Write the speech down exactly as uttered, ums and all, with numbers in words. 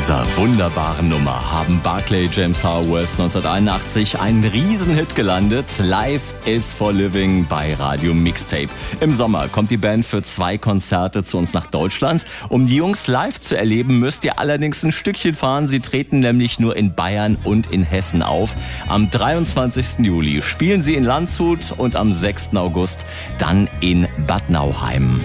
dieser wunderbaren Nummer haben Barclay James Harworth neunzehnhunderteinundachtzig einen Riesenhit gelandet. Life is for Living bei Radio Mixtape. Im Sommer kommt die Band für zwei Konzerte zu uns nach Deutschland. Um die Jungs live zu erleben, müsst ihr allerdings ein Stückchen fahren. Sie treten nämlich nur in Bayern und in Hessen auf. Am dreiundzwanzigsten Juli spielen sie in Landshut und am sechsten August dann in Bad Nauheim.